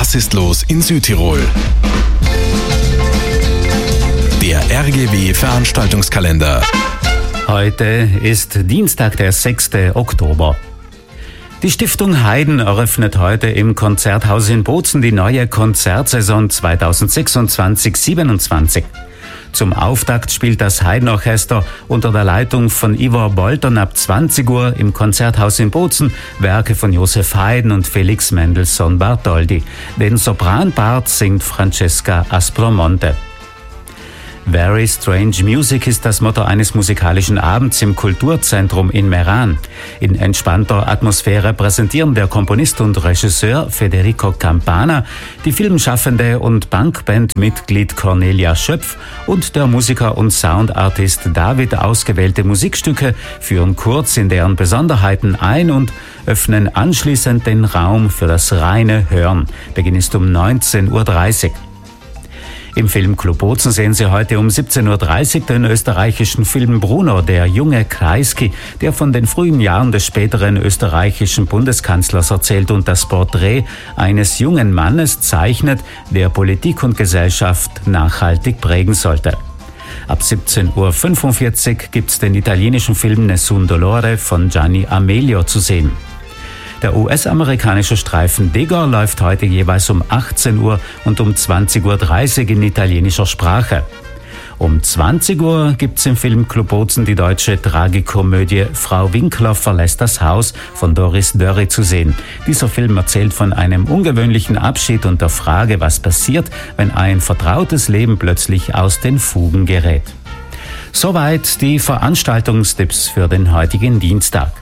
Was ist los in Südtirol? Der RGW Veranstaltungskalender. Heute ist Dienstag, der 6. Oktober. Die Stiftung Haydn eröffnet heute im Konzerthaus in Bozen die neue Konzertsaison 2026/27. Zum Auftakt spielt das Haydn-Orchester unter der Leitung von Ivor Bolton ab 20 Uhr im Konzerthaus in Bozen Werke von Joseph Haydn und Felix Mendelssohn Bartholdy. Den Sopranpart singt Francesca Aspromonte. Very Strange Music ist das Motto eines musikalischen Abends im Kulturzentrum in Meran. In entspannter Atmosphäre präsentieren der Komponist und Regisseur Federico Campana, die Filmschaffende und Punkbandmitglied Cornelia Schöpf und der Musiker und Soundartist David ausgewählte Musikstücke, führen kurz in deren Besonderheiten ein und öffnen anschließend den Raum für das reine Hören. Beginn ist um 19:30 Uhr. Im Filmclub Bozen sehen Sie heute um 17:30 Uhr den österreichischen Film Bruno, der junge Kreisky, der von den frühen Jahren des späteren österreichischen Bundeskanzlers erzählt und das Porträt eines jungen Mannes zeichnet, der Politik und Gesellschaft nachhaltig prägen sollte. Ab 17:45 Uhr gibt's den italienischen Film Nessun Dolore von Gianni Amelio zu sehen. Der US-amerikanische Streifen Digger läuft heute jeweils um 18 Uhr und um 20:30 Uhr in italienischer Sprache. Um 20 Uhr gibt's im Filmclub Bozen die deutsche Tragikomödie Frau Winkler verlässt das Haus von Doris Dörri zu sehen. Dieser Film erzählt von einem ungewöhnlichen Abschied und der Frage, was passiert, wenn ein vertrautes Leben plötzlich aus den Fugen gerät. Soweit die Veranstaltungstipps für den heutigen Dienstag.